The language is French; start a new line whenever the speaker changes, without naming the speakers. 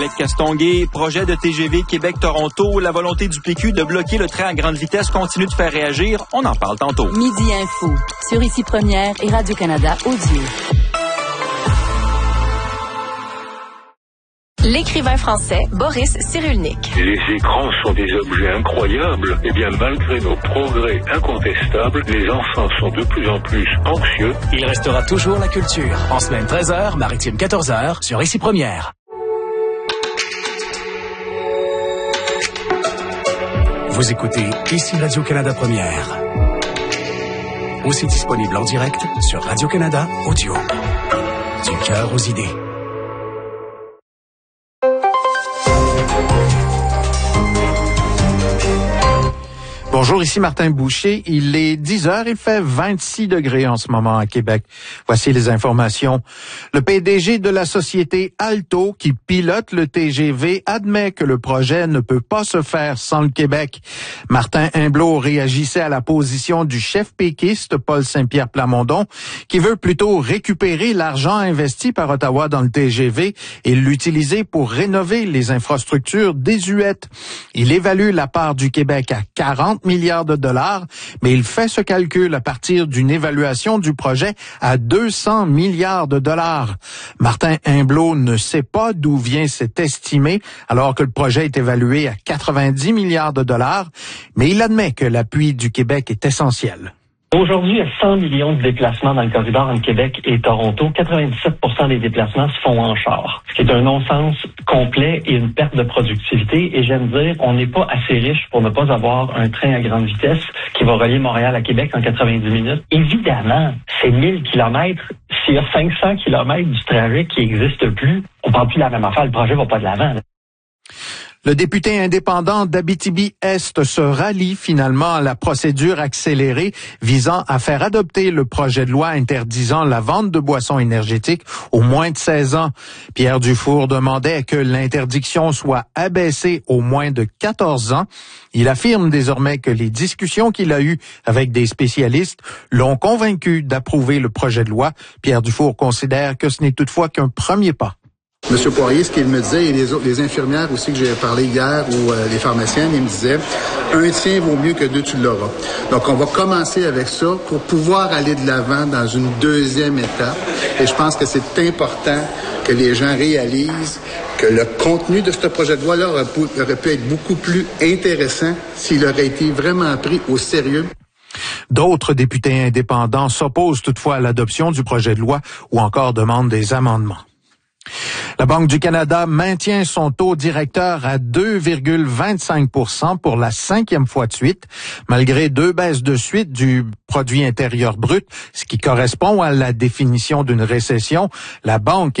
Avec Castonguay, projet de TGV Québec-Toronto, la volonté du PQ de bloquer le train à grande vitesse continue de faire réagir. On en parle tantôt.
Midi Info, sur Ici Première et Radio-Canada Audio.
L'écrivain français Boris Cyrulnik.
Les écrans sont des objets incroyables. Eh bien, malgré nos progrès incontestables, les enfants sont de plus en plus anxieux.
Il restera toujours la culture. En semaine 13h, maritime 14h, sur Ici Première. Vous écoutez Ici Radio-Canada Première. Aussi disponible en direct sur Radio-Canada Audio. Du cœur aux idées.
Bonjour, ici Martin Boucher. Il est 10h, il fait 26 degrés en ce moment à Québec. Voici les informations. Le PDG de la société Alto, qui pilote le TGV, admet que le projet ne peut pas se faire sans le Québec. Martin Humblot réagissait à la position du chef péquiste, Paul Saint-Pierre Plamondon, qui veut plutôt récupérer l'argent investi par Ottawa dans le TGV et l'utiliser pour rénover les infrastructures désuètes. Il évalue la part du Québec à 40 milliards de dollars, mais il fait ce calcul à partir d'une évaluation du projet à 200 milliards de dollars. Martin Humblot ne sait pas d'où vient cet estimé, alors que le projet est évalué à 90 milliards de dollars, mais il admet que l'appui du Québec est essentiel.
Aujourd'hui, il y a 100 millions de déplacements dans le corridor entre Québec et Toronto. 97% des déplacements se font en char, ce qui est un non-sens complet et une perte de productivité. Et j'aime dire, on n'est pas assez riche pour ne pas avoir un train à grande vitesse qui va relier Montréal à Québec en 90 minutes. Évidemment, c'est 1000 kilomètres. S'il y a 500 kilomètres du trajet qui n'existe plus, on parle plus de la même affaire. Le projet va pas de l'avant.
Le député indépendant d'Abitibi-Est se rallie finalement à la procédure accélérée visant à faire adopter le projet de loi interdisant la vente de boissons énergétiques aux moins de 16 ans. Pierre Dufour demandait que l'interdiction soit abaissée aux moins de 14 ans. Il affirme désormais que les discussions qu'il a eues avec des spécialistes l'ont convaincu d'approuver le projet de loi. Pierre Dufour considère que ce n'est toutefois qu'un premier pas.
Monsieur Poirier, ce qu'il me disait, et les infirmières aussi que j'ai parlé hier, ou les pharmaciennes, ils me disaient, un tien vaut mieux que deux, tu l'auras. Donc, on va commencer avec ça pour pouvoir aller de l'avant dans une deuxième étape. Et je pense que c'est important que les gens réalisent que le contenu de ce projet de loi-là aurait pu être beaucoup plus intéressant s'il aurait été vraiment pris au sérieux.
D'autres députés indépendants s'opposent toutefois à l'adoption du projet de loi ou encore demandent des amendements. La Banque du Canada maintient son taux directeur à 2,25% pour la 5e fois de suite, malgré 2 baisses de suite du produit intérieur brut, ce qui correspond à la définition d'une récession. La Banque